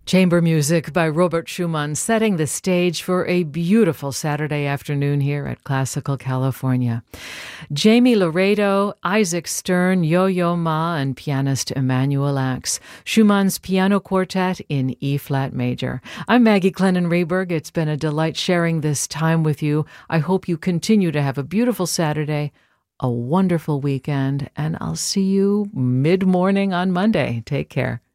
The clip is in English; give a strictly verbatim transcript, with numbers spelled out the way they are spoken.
Chamber music by Robert Schumann setting the stage for a beautiful Saturday afternoon here at Classical California. Jamie Laredo, Isaac Stern, Yo-Yo Ma, and pianist Emanuel Axe. Schumann's Piano Quartet in E-flat major. I'm Maggie Clennon-Rehberg. It's been a delight sharing this time with you. I hope you continue to have a beautiful Saturday, a wonderful weekend, and I'll see you mid-morning on Monday. Take care.